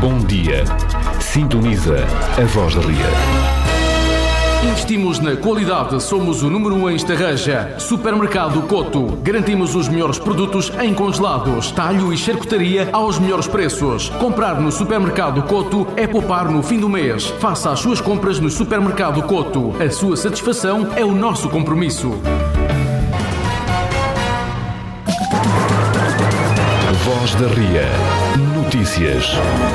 Bom dia. Sintoniza a Voz da Ria. Investimos na qualidade, somos o número 1 em Estarreja. Supermercado Coto. Garantimos os melhores produtos em congelados, talho e charcutaria aos melhores preços. Comprar no Supermercado Coto é poupar no fim do mês. Faça as suas compras no Supermercado Coto. A sua satisfação é o nosso compromisso. Voz da Ria. Notícias.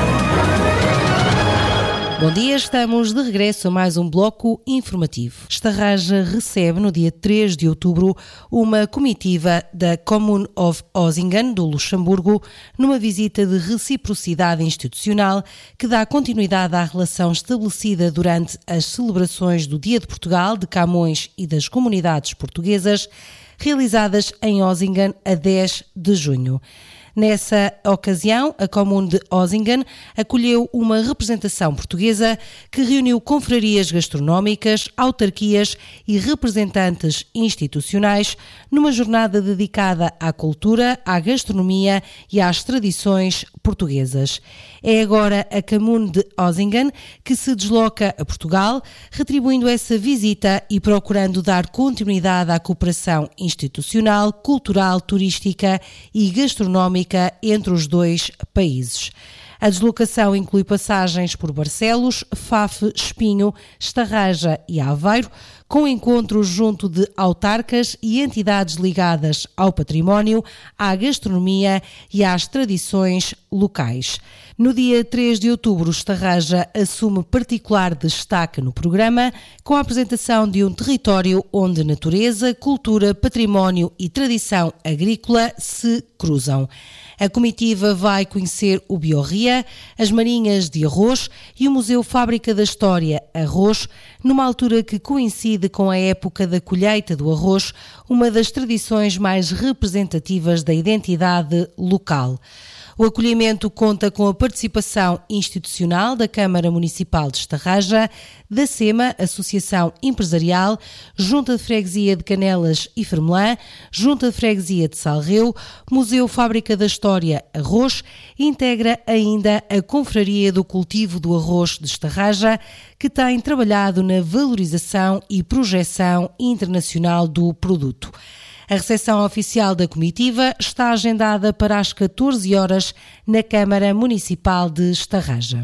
Bom dia, estamos de regresso a mais um bloco informativo. Estarreja recebe no dia 3 de outubro uma comitiva da Commune of Ossingen, do Luxemburgo, numa visita de reciprocidade institucional que dá continuidade à relação estabelecida durante as celebrações do Dia de Portugal, de Camões e das comunidades portuguesas, realizadas em Ossingen a 10 de junho. Nessa ocasião, a Comune de Ossingen acolheu uma representação portuguesa que reuniu confrarias gastronómicas, autarquias e representantes institucionais numa jornada dedicada à cultura, à gastronomia e às tradições portuguesas. É agora a Comune de Ossingen que se desloca a Portugal, retribuindo essa visita e procurando dar continuidade à cooperação institucional, cultural, turística e gastronómica entre os dois países. A deslocação inclui passagens por Barcelos, Faf, Espinho, Estarreja e Aveiro, com encontros junto de autarcas e entidades ligadas ao património, à gastronomia e às tradições locais. No dia 3 de outubro, Estarreja assume particular destaque no programa, com a apresentação de um território onde natureza, cultura, património e tradição agrícola se cruzam. A comitiva vai conhecer o Biorria, as Marinhas de Arroz e o Museu Fábrica da História Arroz, numa altura que coincide com a época da colheita do arroz, uma das tradições mais representativas da identidade local. O acolhimento conta com a participação institucional da Câmara Municipal de Estarreja, da SEMA, Associação Empresarial, Junta de Freguesia de Canelas e Fermelã, Junta de Freguesia de Salreu, Museu Fábrica da História Arroz e integra ainda a Confraria do Cultivo do Arroz de Estarreja, que tem trabalhado na valorização e projeção internacional do produto. A recepção oficial da comitiva está agendada para as 14 horas na Câmara Municipal de Estarreja.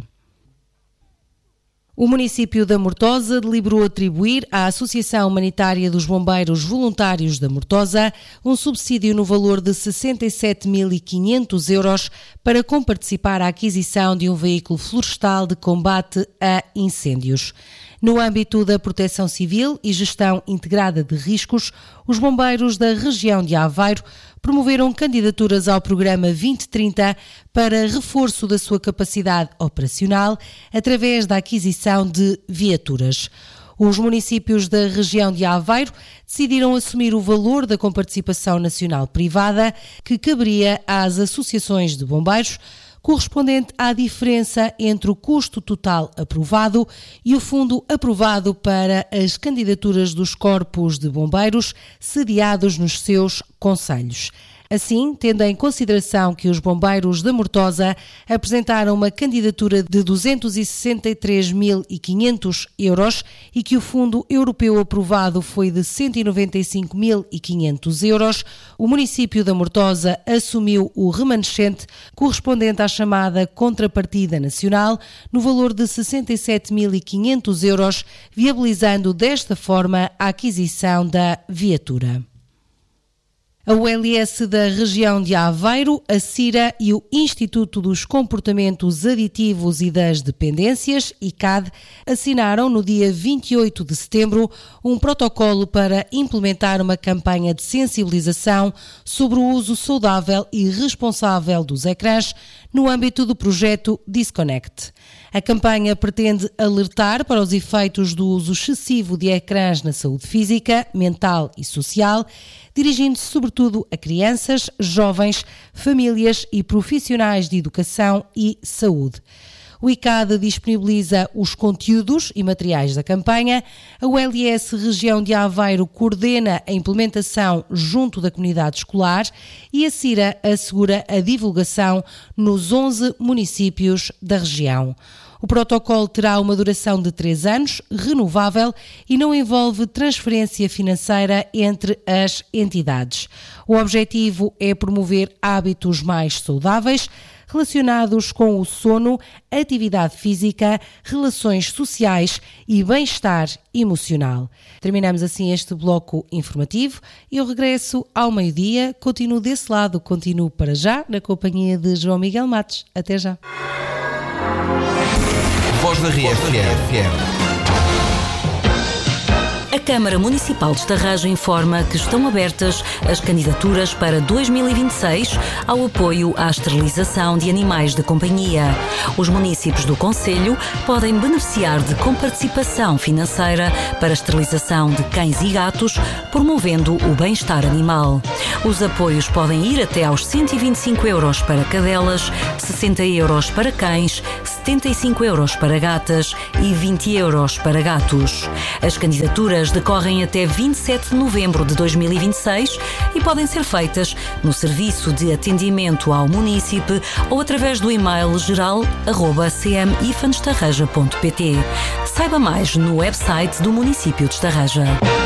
O município da Mortosa deliberou atribuir à Associação Humanitária dos Bombeiros Voluntários da Mortosa um subsídio no valor de 67.500 euros para comparticipar à aquisição de um veículo florestal de combate a incêndios. No âmbito da proteção civil e gestão integrada de riscos, os bombeiros da região de Aveiro promoveram candidaturas ao programa 2030 para reforço da sua capacidade operacional através da aquisição de viaturas. Os municípios da região de Aveiro decidiram assumir o valor da comparticipação nacional privada que caberia às associações de bombeiros, correspondente à diferença entre o custo total aprovado e o fundo aprovado para as candidaturas dos corpos de bombeiros sediados nos seus concelhos. Assim, tendo em consideração que os bombeiros da Mortosa apresentaram uma candidatura de 263.500 euros e que o fundo europeu aprovado foi de 195.500 euros, o município da Mortosa assumiu o remanescente correspondente à chamada contrapartida nacional no valor de 67.500 euros, viabilizando desta forma a aquisição da viatura. A ULS da região de Aveiro, a CIRA e o Instituto dos Comportamentos Aditivos e das Dependências, ICAD, assinaram no dia 28 de setembro um protocolo para implementar uma campanha de sensibilização sobre o uso saudável e responsável dos ecrãs no âmbito do projeto Disconnect. A campanha pretende alertar para os efeitos do uso excessivo de ecrãs na saúde física, mental e social, dirigindo-se sobretudo a crianças, jovens, famílias e profissionais de educação e saúde. O ICAD disponibiliza os conteúdos e materiais da campanha. A ULS Região de Aveiro coordena a implementação junto da comunidade escolar e a CIRA assegura a divulgação nos 11 municípios da região. O protocolo terá uma duração de 3 anos, renovável, e não envolve transferência financeira entre as entidades. O objetivo é promover hábitos mais saudáveis, relacionados com o sono, atividade física, relações sociais e bem-estar emocional. Terminamos assim este bloco informativo e eu regresso ao meio-dia. Continuo desse lado, continuo para já na companhia de João Miguel Matos. Até já. Voz da RFM. A Câmara Municipal de Estarraja informa que estão abertas as candidaturas para 2026 ao apoio à esterilização de animais de companhia. Os municípios do concelho podem beneficiar de comparticipação financeira para a esterilização de cães e gatos, promovendo o bem-estar animal. Os apoios podem ir até aos 125 € para cadelas, 60 € para cães, 75 € para gatas e 20 € para gatos. As candidaturas decorrem até 27 de novembro de 2026 e podem ser feitas no Serviço de Atendimento ao Munícipe ou através do e-mail geral@cmifanestarraja.pt. Saiba mais no website do município de Estarraja.